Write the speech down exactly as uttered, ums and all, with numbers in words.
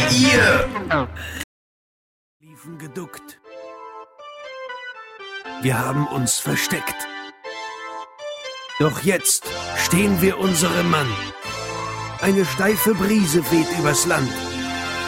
ihr? Liefen geduckt. Wir haben uns versteckt. Doch jetzt stehen wir unserem Mann. Eine steife Brise weht übers Land.